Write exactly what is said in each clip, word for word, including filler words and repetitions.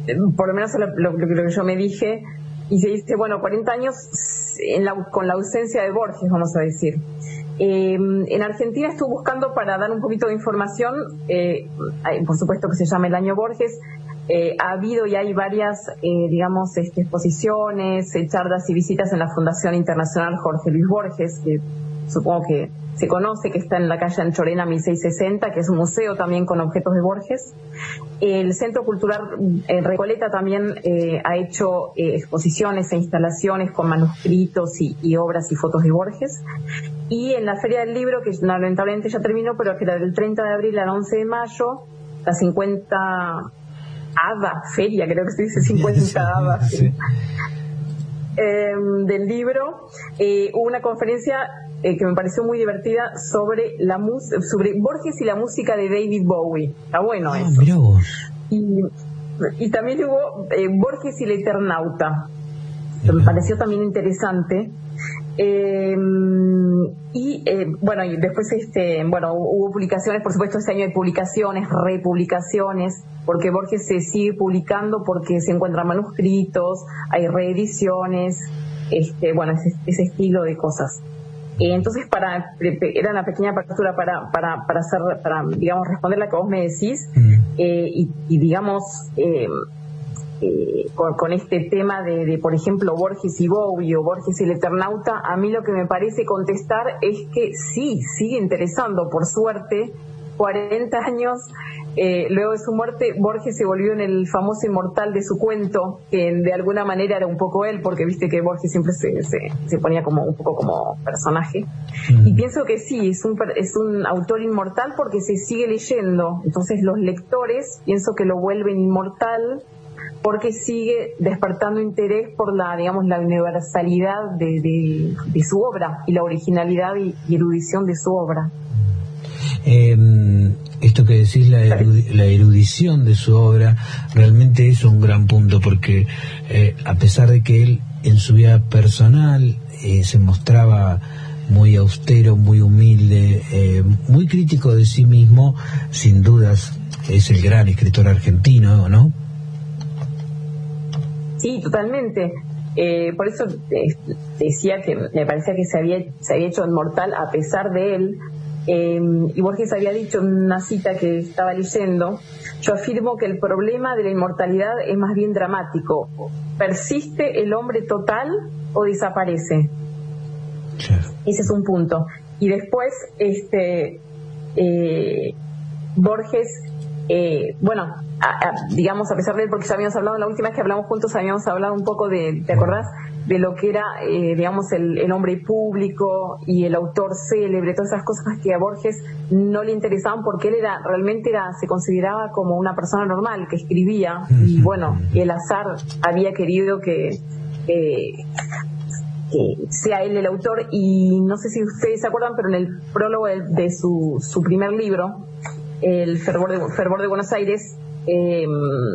por lo menos lo, lo, lo que yo me dije, y se dice, bueno, cuarenta años en la, con la ausencia de Borges, vamos a decir. Eh, en Argentina estuve buscando para dar un poquito de información, eh, por supuesto que se llama el Año Borges. Eh, ha habido y hay varias, eh, digamos, este, exposiciones, eh, charlas y visitas en la Fundación Internacional Jorge Luis Borges, que supongo que se conoce, que está en la calle Anchorena mil seiscientos sesenta, que es un museo también con objetos de Borges. El Centro Cultural eh, Recoleta también eh, ha hecho eh, exposiciones e instalaciones con manuscritos y, y obras y fotos de Borges. Y en la Feria del Libro, que lamentablemente ya terminó, pero que era del treinta de abril al once de mayo, la cincuenta Ada Feria, creo que se dice cincuenta Ada, sí. eh, del libro, eh, hubo una conferencia eh, que me pareció muy divertida sobre la mus sobre Borges y la música de David Bowie. Está bueno ah, eso. Mirá vos. Y, y también hubo eh, Borges y el Eternauta, que me pareció también interesante. Eh, y eh, bueno, y después este bueno hubo publicaciones, por supuesto este año hay publicaciones, republicaciones, porque Borges se sigue publicando, porque se encuentran manuscritos, hay reediciones, este bueno ese, ese estilo de cosas. Eh, entonces para era una pequeña apertura para para para hacer para digamos responder la que vos me decís, eh, y, y digamos eh, Eh, con, con este tema de, de, por ejemplo, Borges y Bowie o Borges y el Eternauta, a mí lo que me parece contestar es que sí, sigue interesando, por suerte, cuarenta años eh, luego de su muerte, Borges se volvió en el famoso inmortal de su cuento, que de alguna manera era un poco él, porque viste que Borges siempre se, se, se ponía como un poco como personaje. Mm. Y pienso que sí, es un, es un autor inmortal porque se sigue leyendo, entonces los lectores pienso que lo vuelven inmortal porque sigue despertando interés por la, digamos, la universalidad de, de, de su obra y la originalidad y, y erudición de su obra. Eh, esto que decís, la, erudi la erudición de su obra, realmente es un gran punto, porque eh, a pesar de que él en su vida personal eh, se mostraba muy austero, muy humilde, eh, muy crítico de sí mismo, sin dudas es el gran escritor argentino, ¿no? Sí, totalmente. Eh, por eso eh, decía que me parecía que se había, se había hecho inmortal a pesar de él. Eh, y Borges había dicho en una cita que estaba leyendo: yo afirmo que el problema de la inmortalidad es más bien dramático. ¿Persiste el hombre total o desaparece? Sí. Ese es un punto. Y después, este eh, Borges, eh, bueno, a, a, digamos, a pesar de él, porque ya habíamos hablado, la última vez que hablamos juntos habíamos hablado un poco de, ¿te acordás? De lo que era, eh, digamos, el, el hombre público y el autor célebre, todas esas cosas que a Borges no le interesaban, porque él era, realmente era, se consideraba como una persona normal, que escribía, y bueno, el azar había querido que, eh, que sea él el autor. Y no sé si ustedes se acuerdan, pero en el prólogo de, de su, su primer libro, El fervor de, fervor de Buenos Aires, eh,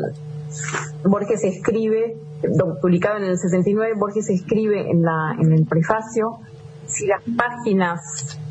Borges escribe, publicado en el sesenta y nueve, Borges escribe en, la, en el prefacio: si las páginas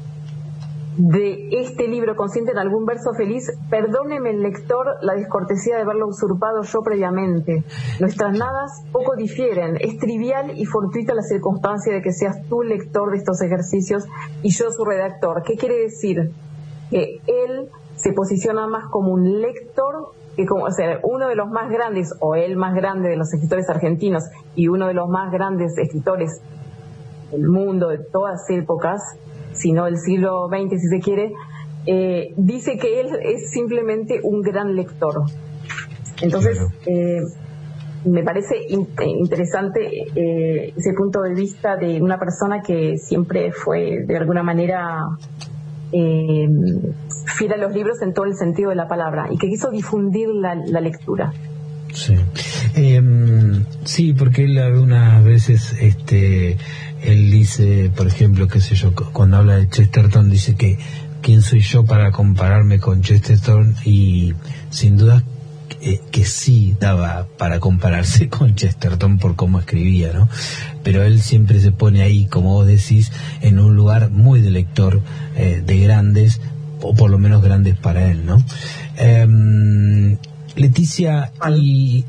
de este libro consienten algún verso feliz, perdóneme el lector la descortesía de haberlo usurpado yo previamente. Nuestras nadas poco difieren, es trivial y fortuita la circunstancia de que seas tú el lector de estos ejercicios y yo su redactor. ¿Qué quiere decir? Que él se posiciona más como un lector que como, o sea, uno de los más grandes, o el más grande de los escritores argentinos y uno de los más grandes escritores del mundo de todas épocas, si no del siglo veinte si se quiere, eh, dice que él es simplemente un gran lector. Entonces, eh, me parece in interesante eh, ese punto de vista de una persona que siempre fue de alguna manera Eh, fiel a los libros en todo el sentido de la palabra, y que quiso difundir la, la lectura. Sí, eh, sí, porque él algunas veces, este, él dice, por ejemplo, qué sé yo, cuando habla de Chesterton, dice que quién soy yo para compararme con Chesterton, y sin duda eh, que sí daba para compararse con Chesterton por cómo escribía, ¿no? Pero él siempre se pone ahí, como vos decís, en un lugar muy de lector, eh, de grandes, o por lo menos grandes para él, ¿no? Eh, Leticia, y